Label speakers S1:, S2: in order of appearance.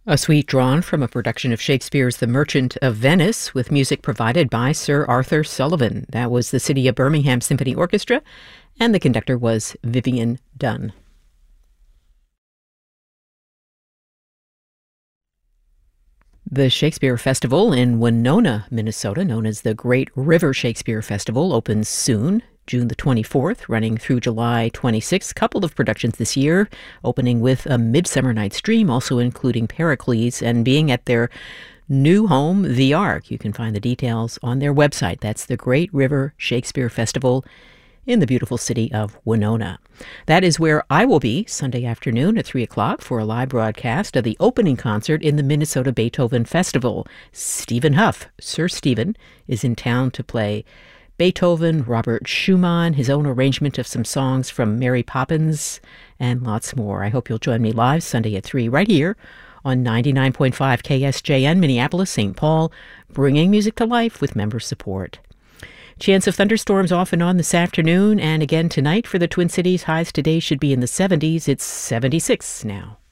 S1: A suite drawn from a production of Shakespeare's The Merchant of Venice, with music provided by Sir Arthur Sullivan. That was the City of Birmingham Symphony Orchestra, and the conductor was Vivian Dunn. The Shakespeare Festival in Winona, Minnesota, known as the Great River Shakespeare Festival, opens soon, June the 24th, running through July 26th. Couple of productions this year, opening with A Midsummer Night's Dream, also including Pericles, and being at their new home, The Ark. You can find the details on their website. That's the Great River Shakespeare Festival in the beautiful city of Winona. That is where I will be Sunday afternoon at 3 o'clock for a live broadcast of the opening concert in the Minnesota Beethoven Festival. Stephen Huff, Sir Stephen, is in town to play Beethoven, Robert Schumann, his own arrangement of some songs from Mary Poppins, and lots more. I hope you'll join me live Sunday at 3 right here on 99.5 KSJN, Minneapolis, St. Paul, bringing music to life with member support. Chance of thunderstorms off and on this afternoon, and again tonight for the Twin Cities. Highs today should be in the 70s. It's 76 now.